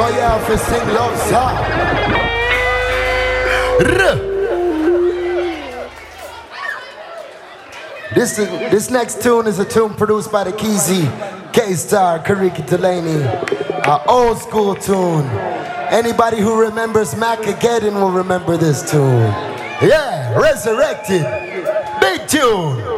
you have to sing love song. This next tune is a tune produced by the Keezy, K-Star, Kariki Delaney. An old school tune. Anybody who remembers Macageddon will remember this tune. Yeah, Resurrected. Big tune.